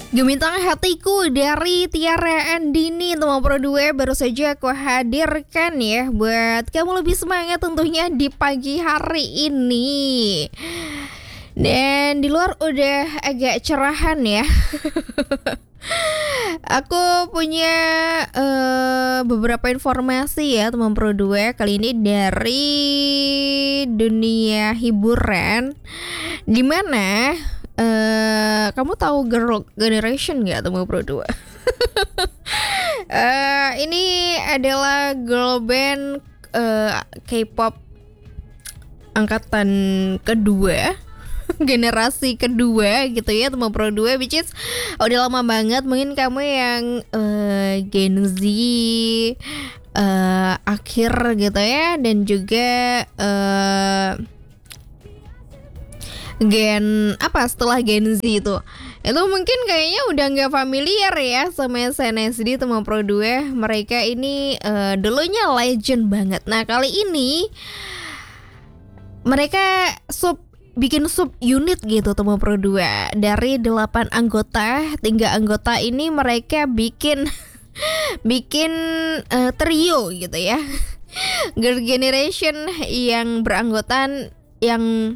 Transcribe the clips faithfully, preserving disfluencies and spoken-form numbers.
Gemintang Hatiku dari Tiara Andini Teman Pro dua baru saja aku hadirkan ya buat kamu lebih semangat tentunya di pagi hari ini. Dan di luar udah agak cerahan ya. Aku punya uh, beberapa informasi ya teman Pro dua kali ini dari dunia hiburan, dimana uh, kamu tahu Girl Generation gak teman Pro dua? uh, Ini adalah girl band uh, K-pop angkatan kedua, generasi kedua gitu ya teman Pro dua, which is udah lama banget. Mungkin kamu yang uh, Gen Z uh, akhir gitu ya, dan juga uh, Gen apa setelah Gen Z itu itu mungkin kayaknya udah nggak familiar ya sama S N S D teman Pro dua. Mereka ini uh, dulunya legend banget. Nah kali ini mereka sub bikin sub unit gitu teman Pro dua. Dari delapan anggota, tiga anggota ini mereka bikin bikin uh, trio gitu ya. Girl Generation yang beranggotan yang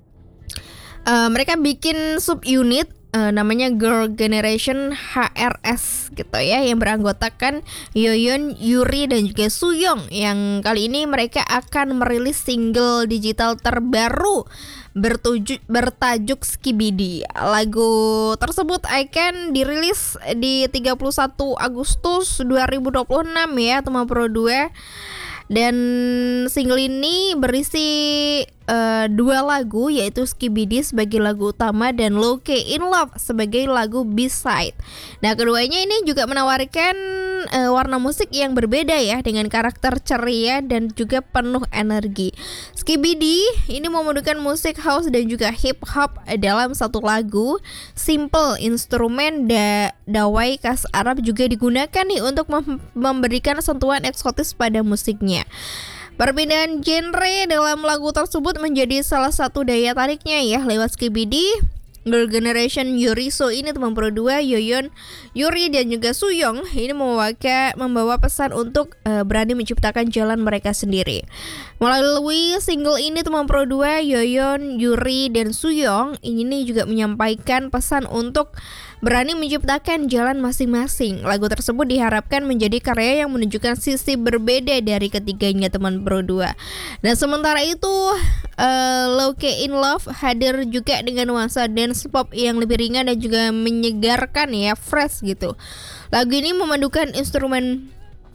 uh, mereka bikin sub unit uh, namanya Girl Generation H R S gitu ya, yang beranggotakan Yoyeon, Yuri dan juga Suyong. Yang kali ini mereka akan merilis single digital terbaru bertuju, bertajuk Skibidi. Lagu tersebut akan dirilis di tiga puluh satu Agustus dua ribu dua puluh enam ya teman Pro dua. Dan single ini berisi uh, dua lagu, yaitu Skibidi sebagai lagu utama dan Loke in Love sebagai lagu B-side. Nah keduanya ini juga menawarkan uh, warna musik yang berbeda ya, dengan karakter ceria dan juga penuh energi. Skibidi ini memadukan musik house dan juga hip hop dalam satu lagu. Simple instrumen da dawai khas Arab juga digunakan nih untuk mem memberikan sentuhan eksotis pada musiknya. Perbedaan genre dalam lagu tersebut menjadi salah satu daya tariknya ya. Lewat Skibidi, Girl Generation Yuriso ini teman Pro dua, Yoyeon, Yuri dan juga Suyong ini membawa, membawa pesan untuk uh, berani menciptakan jalan mereka sendiri. Melalui single ini teman Pro dua, Yoyeon, Yuri dan Suyong ini juga menyampaikan pesan untuk berani menciptakan jalan masing-masing. Lagu tersebut diharapkan menjadi karya yang menunjukkan sisi berbeda dari ketiganya teman Pro dua. Dan sementara itu uh, Loke in Love hadir juga dengan nuansa dance pop yang lebih ringan dan juga menyegarkan ya, fresh gitu. Lagu ini memadukan instrumen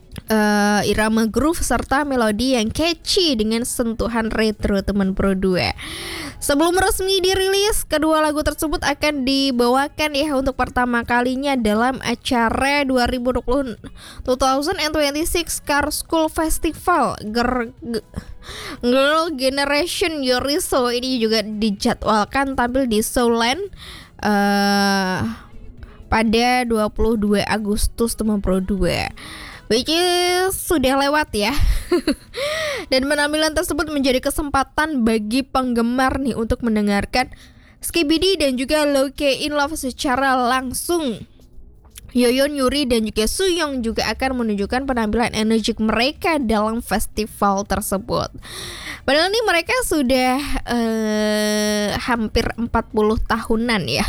Uh, irama groove serta melodi yang catchy dengan sentuhan retro teman Pro dua. Sebelum resmi dirilis, kedua lagu tersebut akan dibawakan ya untuk pertama kalinya dalam acara dua ribu dua puluh dua ribu dua puluh enam Car School Festival. Girl, Girl Generation Yoriso ini juga dijadwalkan tampil di Seoulland uh, pada dua puluh dua Agustus teman Pro dua, which is sudah lewat ya. Dan penampilan tersebut menjadi kesempatan bagi penggemar nih untuk mendengarkan Skibidi dan juga Loke in Love secara langsung. Yoyeon, Yuri dan juga Suyong juga akan menunjukkan penampilan energik mereka dalam festival tersebut. Padahal ini mereka sudah uh, hampir empat puluh tahunan ya.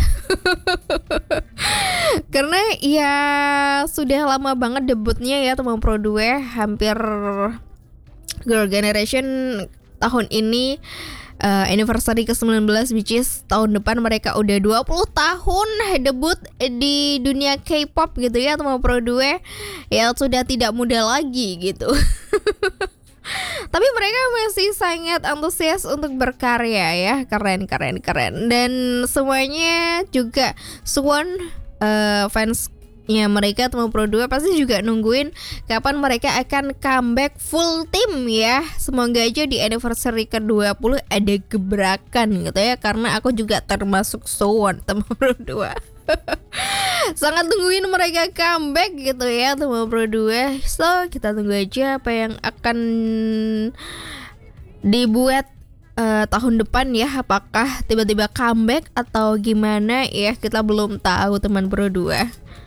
Karena ya sudah lama banget debutnya ya teman Pro dua, hampir Girl Generation tahun ini uh, anniversary ke sembilan belas, which is tahun depan mereka udah dua puluh tahun debut di dunia K-pop gitu ya teman Pro dua. Ya sudah tidak muda lagi gitu. Tapi mereka masih sangat antusias untuk berkarya ya. Keren keren keren. Dan semuanya juga Suwon, uh, fansnya mereka teman Pro dua pasti juga nungguin kapan mereka akan comeback full tim ya. Semoga aja di anniversary ke dua puluh ada gebrakan gitu ya, karena aku juga termasuk Suwon teman Pro dua. Sangat tungguin mereka comeback gitu ya teman Pro dua. So kita tunggu aja apa yang akan dibuat eh, tahun depan ya, apakah tiba-tiba comeback atau gimana ya, kita belum tahu teman bro dua.